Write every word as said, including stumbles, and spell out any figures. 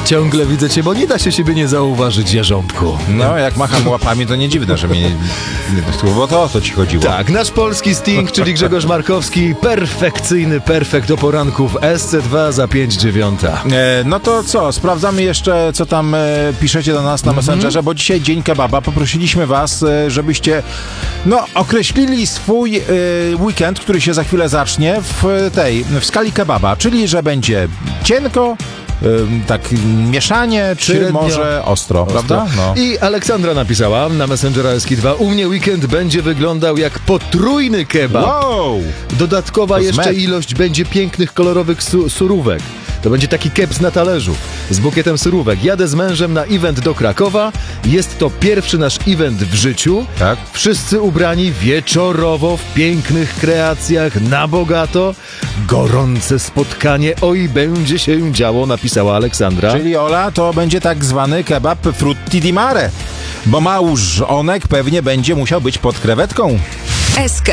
Ciągle widzę cię, bo nie da się siebie nie zauważyć, Jarząbku. No, jak macham łapami, to nie dziwne, że mnie nie... nie bo to o to ci chodziło. Tak, nasz polski Sting, czyli Grzegorz Markowski, perfekcyjny perfekt do poranków S C dwa za pięć dziewiąta. E, no to co, sprawdzamy jeszcze, co tam e, piszecie do nas na mm-hmm. Messengerze, bo dzisiaj Dzień Kebaba. Poprosiliśmy was, e, żebyście no, określili swój e, weekend, który się za chwilę zacznie w tej, w skali kebaba, czyli że będzie cienko, tak mieszanie, czy średnio, może ostro, ostro. Prawda? No. I Aleksandra napisała na Messengera S K dwa: u mnie weekend będzie wyglądał jak potrójny kebab. Wow! Dodatkowa jeszcze ilość będzie pięknych, kolorowych su- surówek. To będzie taki keps na talerzu z bukietem surówek. Jadę z mężem na event do Krakowa. Jest to pierwszy nasz event w życiu. Tak. Wszyscy ubrani wieczorowo w pięknych kreacjach, na bogato. Gorące spotkanie. Oj, będzie się działo, napisała Aleksandra. Czyli Ola, to będzie tak zwany kebab frutti di mare, bo małżonek pewnie będzie musiał być pod krewetką. S K